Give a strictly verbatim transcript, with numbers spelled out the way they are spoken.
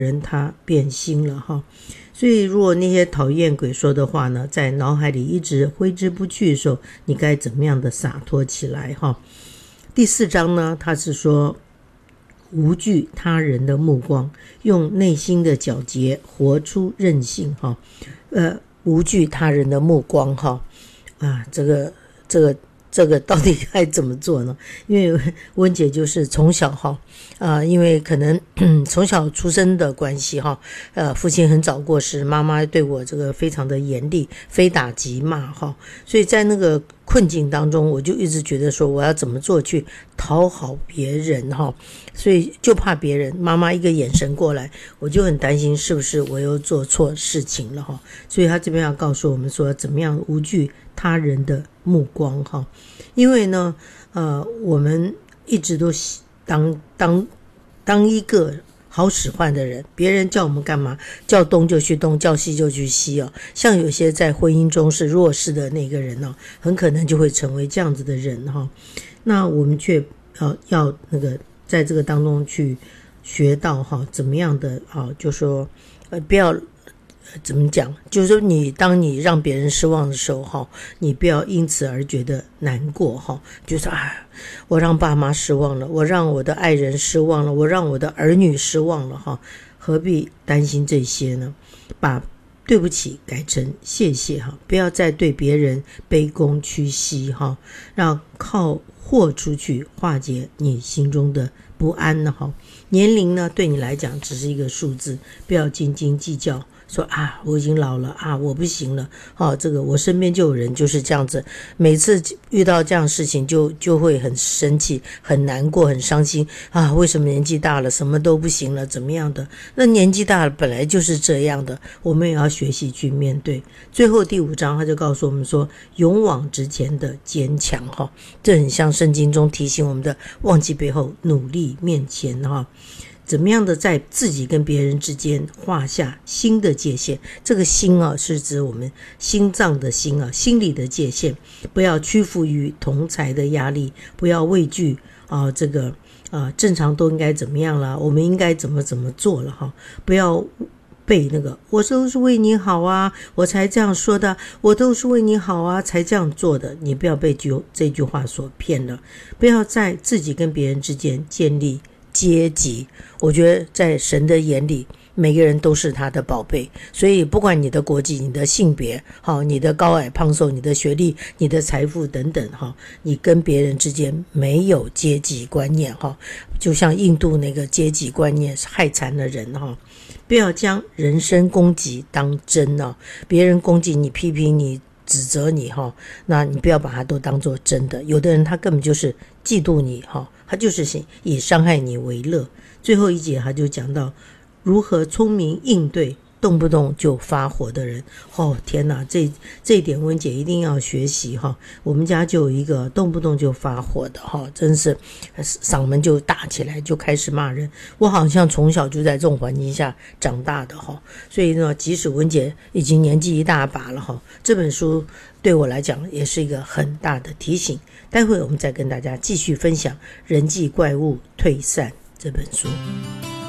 人他变心了哈。所以如果那些讨厌鬼说的话呢，在脑海里一直挥之不去的时候，你该怎么样的洒脱起来哈。第四章呢，他是说无惧他人的目光，用内心的皎洁活出韧性哈。呃，无惧他人的目光哈。啊，这个这个这个到底该怎么做呢？因为温姐就是从小哈，啊，因为可能从小出生的关系哈，呃，父亲很早过世，妈妈对我这个非常的严厉，非打即骂哈，所以在那个困境当中，我就一直觉得说我要怎么做去讨好别人哈，所以就怕别人妈妈一个眼神过来，我就很担心是不是我又做错事情了哈，所以他这边要告诉我们说，怎么样无惧他人的目光哈，因为呢，呃，我们一直都当当当一个好使唤的人，别人叫我们干嘛，叫东就去东，叫西就去西哦。像有些在婚姻中是弱势的那个人哦，很可能就会成为这样子的人哈。那我们却呃要那个在这个当中去学到哈，怎么样的啊，就说呃不要。怎么讲，就是说你当你让别人失望的时候哈，你不要因此而觉得难过哈，就是哎，我让爸妈失望了，我让我的爱人失望了，我让我的儿女失望了哈，何必担心这些呢？把对不起改成谢谢哈，不要再对别人卑躬屈膝哈，让靠豁出去化解你心中的不安呢哈。年龄呢对你来讲只是一个数字，不要斤斤计较。说啊，我已经老了啊，我不行了。哦，这个我身边就有人就是这样子，每次遇到这样的事情就就会很生气、很难过、很伤心啊。为什么年纪大了什么都不行了？怎么样的？那年纪大了本来就是这样的，我们也要学习去面对。最后第五章他就告诉我们说，勇往直前的坚强哈、哦，这很像圣经中提醒我们的，忘记背后，努力面前哈。怎么样的在自己跟别人之间画下新的界限，这个心啊是指我们心脏的心啊，心理的界限，不要屈服于同侪的压力，不要畏惧啊这个啊正常都应该怎么样了，我们应该怎么怎么做了哈，不要被那个我都是为你好啊，我才这样说的，我都是为你好啊才这样做的，你不要被这句话所骗了，不要在自己跟别人之间建立阶级。我觉得在神的眼里每个人都是他的宝贝，所以不管你的国籍、你的性别、好，你的高矮胖瘦、你的学历、你的财富等等哈，你跟别人之间没有阶级观念哈，就像印度那个阶级观念害惨了人哈。不要将人身攻击当真哦，别人攻击你、批评你、指责你哈，那你不要把它都当作真的。有的人他根本就是嫉妒你哈，他就是以伤害你为乐。最后一节他就讲到如何聪明应对动不动就发火的人。哦天哪，这这一点温姐一定要学习哈。我们家就有一个动不动就发火的哈，真是嗓门就大起来，就开始骂人。我好像从小就在这种环境下长大的哈，所以呢，即使温姐已经年纪一大把了哈，这本书对我来讲也是一个很大的提醒。待会我们再跟大家继续分享《人际怪物退散》这本书。